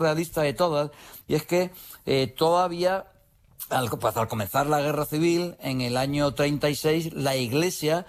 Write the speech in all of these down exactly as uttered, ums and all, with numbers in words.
realista de todas, y es que eh, todavía, al, pues, al comenzar la guerra civil, en el año treinta y seis, la iglesia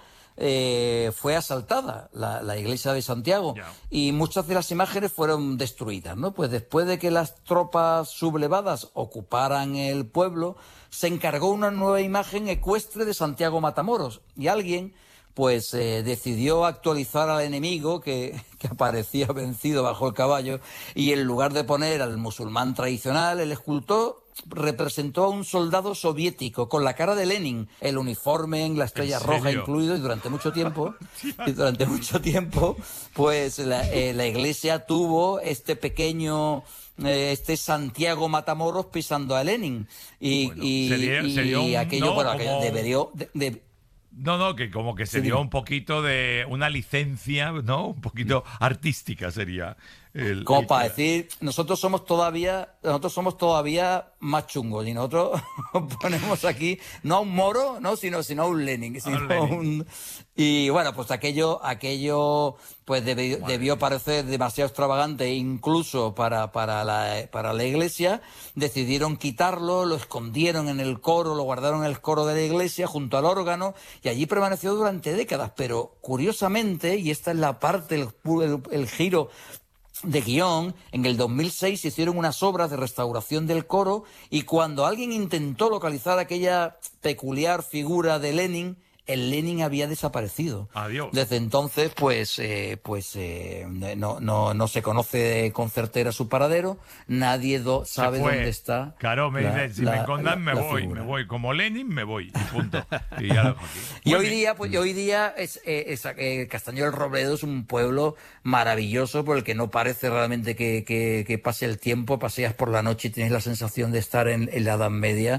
eh, fue asaltada, la, la iglesia de Santiago, yeah. y muchas de las imágenes fueron destruidas, ¿no? Pues después de que las tropas sublevadas ocuparan el pueblo, se encargó una nueva imagen ecuestre de Santiago Matamoros, y alguien pues eh, decidió actualizar al enemigo que, que aparecía vencido bajo el caballo, y en lugar de poner al musulmán tradicional, el escultor representó a un soldado soviético con la cara de Lenin, el uniforme en la estrella roja incluido, y durante mucho tiempo, y durante mucho tiempo, pues la, eh, la iglesia tuvo este pequeño... este Santiago Matamoros pisando a Lenin, y, bueno, y, sería, y, sería un, y aquello, no, bueno, como... aquello debería... De, de, No, no, que como que se sí, dio dime. un poquito de una licencia, ¿no? Un poquito artística sería. El, como el para que... decir, nosotros somos todavía, nosotros somos todavía más chungos, y nosotros ponemos aquí no a un moro, no, sino, sino a un Lenin, sino un Lenin. Un... Y bueno, pues aquello, aquello, pues debió, debió parecer demasiado extravagante, incluso para, para la, para la iglesia. Decidieron quitarlo, lo escondieron en el coro, lo guardaron en el coro de la iglesia junto al órgano, y allí permaneció durante décadas. Pero curiosamente, y esta es la parte, el, el, el giro de guión, en el dos mil seis se hicieron unas obras de restauración del coro, y cuando alguien intentó localizar aquella peculiar figura de Lenin, el Lenin había desaparecido. Adiós. Desde entonces, pues, eh, pues eh, no, no, no se conoce con certera su paradero, nadie do, sabe dónde está. Claro, me la, dice, si la, me encondan me voy, figura. me voy. Como Lenin me voy, y punto. Y, ya lo y hoy día, pues, y hoy día es, eh, es eh, Castañón del Robledo es un pueblo maravilloso por el que no parece realmente que, que, que pase el tiempo, paseas por la noche y tienes la sensación de estar en, en la Edad Media,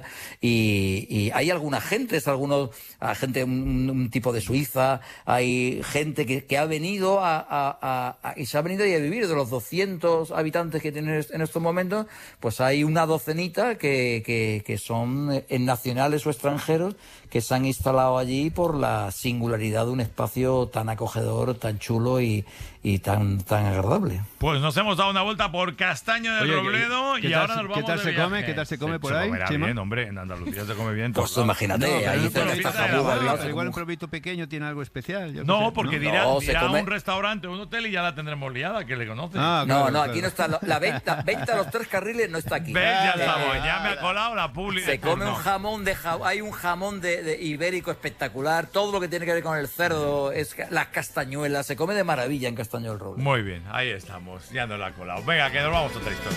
y, y hay alguna gente, es algunos, a gente Un, un tipo de Suiza, hay gente que, que ha venido a, a, a, a, y se ha venido a vivir. De los doscientos habitantes que tienen en estos momentos, pues hay una docenita que, que, que son nacionales o extranjeros que se han instalado allí por la singularidad de un espacio tan acogedor, tan chulo y, y tan, tan agradable. Pues nos hemos dado una vuelta por Castaño del Oye, Robledo, ¿qué, y qué ahora tal, nos vamos ¿qué tal de se viaje? come? ¿Qué tal se come se, por se ahí? comerá Chema? bien, hombre, en Andalucía se come bien. Pues todo imagínate, no, ahí pero está esta jamón al lado. pero igual un pueblito pequeño tiene algo especial. Yo No, no sé, porque ¿no? dirá, No, dirá come... un restaurante o un hotel y ya la tendremos liada, que le conoce. Ah, no, claro, no, claro. aquí no está. La, la venta, venta a los tres carriles no está aquí. ¿Ves? Ya Eh, estamos, ya me ha colado la publi. Se come no. un jamón de ja- hay un jamón de, de ibérico espectacular, todo lo que tiene que ver con el cerdo, es ca- las castañuelas, se come de maravilla en Castaño del Roble. Muy bien, ahí estamos, ya nos la ha colado. Venga, que nos vamos a otra historia.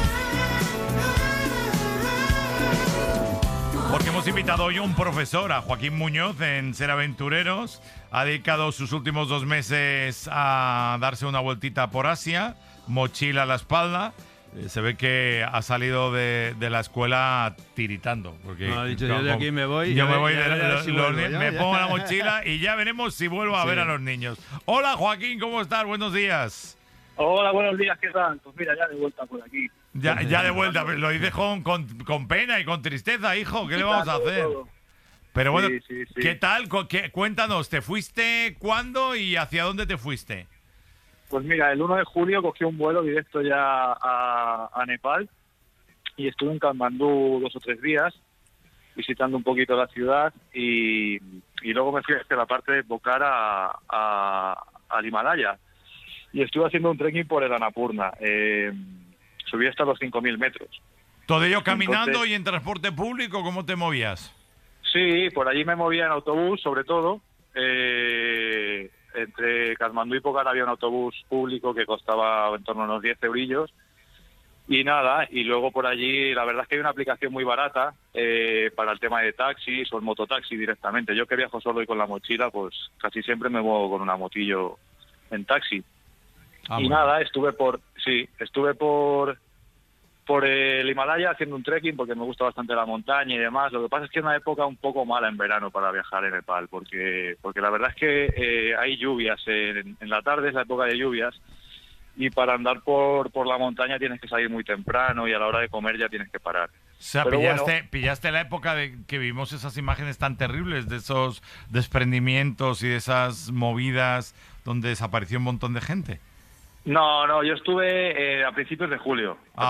Porque hemos invitado hoy a un profesor, a Joaquín Muñoz, en Ser Aventureros. Ha dedicado sus últimos dos meses a darse una vueltita por Asia, mochila a la espalda. Eh, Se ve que ha salido de, de la escuela tiritando. Porque No, ha dicho, yo de aquí me voy, Yo ya me ve- voy, ya de- verás los- si los vuelvo, ni- ya, me ya. pongo la mochila y ya veremos si vuelvo a Sí. ver a los niños. Hola Joaquín, ¿cómo estás? Buenos días. Hola, buenos días, ¿qué tal? Pues mira, ya de vuelta por aquí. Ya, ya de vuelta, pero lo dices con, con, con pena y con tristeza, hijo. ¿Qué le vamos a Todo, hacer? todo. Pero bueno, Sí, sí, sí. ¿qué tal? Cu- qué- Cuéntanos, ¿te fuiste cuándo y hacia dónde te fuiste? Pues mira, el uno de julio cogí un vuelo directo ya a, a Nepal y estuve en Katmandú dos o tres días visitando un poquito la ciudad, y, y luego me fui hacia la parte de Pokhara a, a, al Himalaya y estuve haciendo un trekking por el Annapurna. Eh, subí hasta los cinco mil metros. ¿Todo ello caminando Entonces- y en transporte público? ¿Cómo te movías? Sí, por allí me movía en autobús, sobre todo. Eh, entre Katmandú y Pokhara había un autobús público que costaba en torno a unos diez eurillos. Y nada, y luego por allí, la verdad es que hay una aplicación muy barata eh, para el tema de taxis o el mototaxi directamente. Yo que viajo solo y con la mochila, pues casi siempre me muevo con una motillo en taxi. Ah, y bueno. nada, estuve por, sí, estuve por... por el Himalaya haciendo un trekking porque me gusta bastante la montaña y demás. Lo que pasa es que es una época un poco mala en verano para viajar en Nepal, porque porque la verdad es que eh, hay lluvias, en, en la tarde es la época de lluvias, y para andar por, por la montaña tienes que salir muy temprano y a la hora de comer ya tienes que parar. O sea, Pero pillaste, bueno. pillaste la época de que vimos esas imágenes tan terribles, de esos desprendimientos y de esas movidas donde desapareció un montón de gente. No, no, yo estuve eh, a principios de julio. Ah,